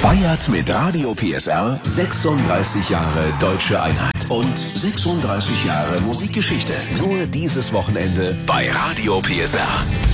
Feiert mit Radio PSR 36 Jahre Deutsche Einheit und 36 Jahre Musikgeschichte. Nur dieses Wochenende bei Radio PSR.